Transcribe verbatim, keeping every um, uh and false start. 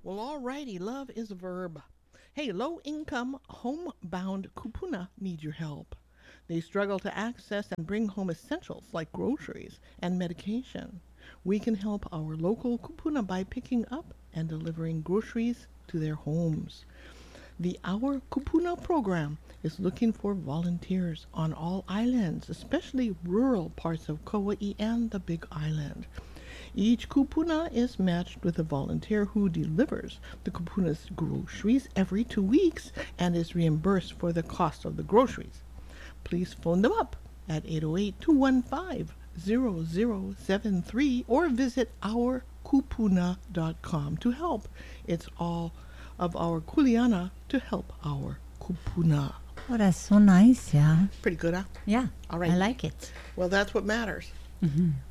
Well, alrighty, love is a verb. Hey, low-income, homebound kupuna need your help. They struggle to access and bring home essentials like groceries and medication. We can help our local kupuna by picking up and delivering groceries to their homes. The Our Kupuna program is looking for volunteers on all islands, especially rural parts of Kauai and the Big Island. Each kupuna is matched with a volunteer who delivers the kupuna's groceries every two weeks and is reimbursed for the cost of the groceries. Please phone them up at eight oh eight, two one five, zero zero seven three or visit our kupuna dot com to help. It's all of our kuleana to help our kupuna. Oh, that's so nice, yeah. Pretty good, huh? Yeah, All right. I like it. Well, that's what matters. Mm-hmm.